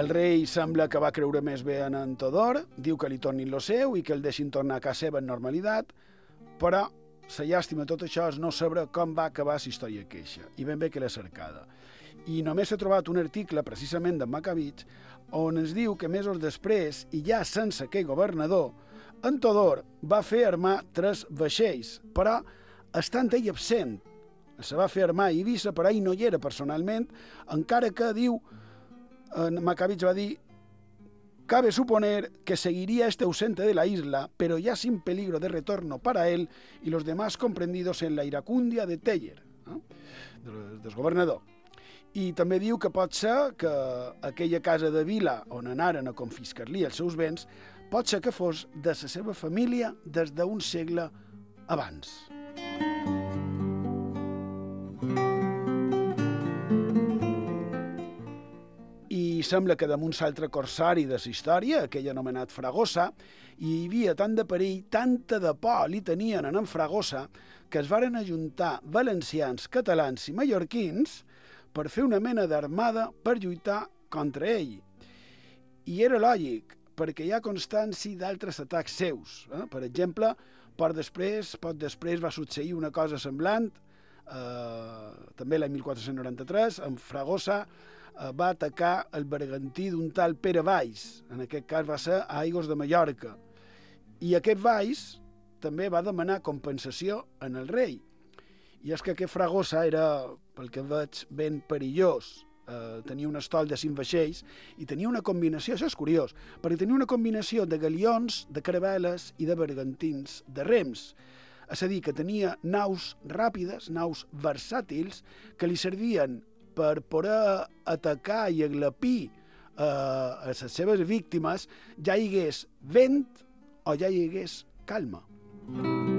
El rei sembla que va creure més bé en Todor, diu que li tornin lo seu i que el deixin tornar a casa seva en normalitat, però la llàstima de tot això és no saber com va acabar la història queixa, i ben bé que l'he cercada. I només s'ha trobat un article, precisament d'en Macabich, on ens diu que mesos després, i ja sense aquell governador, en Todor va fer armar 3 vaixells, però estant ell absent. Se va fer armar a Eivissa, però ell no hi era personalment, encara que, diu, en Macabich va dir: cabe suponer que seguiría ausente de la isla, pero ya sin peligro de retorno para él y los demás comprendidos en la iracundia de Teller, del governador. I també diu que pot ser que aquella casa de vila on anaren a confiscar-li els seus béns pot ser que fos de la seva família des d'un segle abans. I sembla que damunt l'altre corsari de la història, aquell anomenat Fragosa, hi havia tant de perill, tanta de por li tenien en Fragosa, que es varen ajuntar valencians, catalans i mallorquins per fer una mena d'armada per lluitar contra ell. I era lògic, perquè hi ha constància d'altres atacs seus. Per exemple, poc després va succeir una cosa semblant, també l'any 1493, en Fragosa va atacar el bergantí d'un tal Pere Valls, en aquest cas va ser a Aigües de Mallorca, i aquest Valls també va demanar compensació en el rei. I és que aquest Fragosa era, pel que veig, ben perillós. Tenia un estol de 5 vaixells i tenia una combinació, això és curiós, perquè tenia una combinació de galions, de caravel·les i de bergantins de rems. És a dir, que tenia naus ràpides, naus versàtils, que li servien per poder atacar i aglapir a les seves víctimes, ja hi hagués vent o ja hi hagués calma.